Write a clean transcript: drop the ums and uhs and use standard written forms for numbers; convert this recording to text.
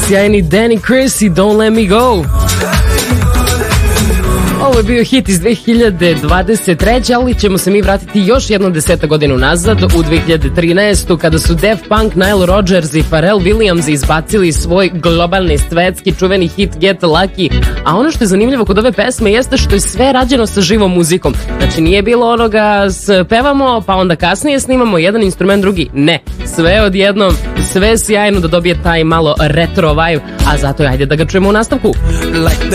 Sjajni Danny Chris i Don't Let Me Go. Ovo je bio hit iz 2023. ali ćemo se mi vratiti još jedno 10 godina unazad u 2013. kada su Daft Punk, Nile Rodgers i Pharrell Williams izbacili svoj globalni svetski čuveni hit Get Lucky. A ono što je zanimljivo kod ove pesme jeste što je sve rađeno sa živom muzikom. Znači nije bilo onoga pevamo pa onda kasnije snimamo jedan instrument drugi. Ne, sve odjednom, sve sjajno da dobije taj malo retro vibe. A zato ajde da ga čujemo u nastavku. Like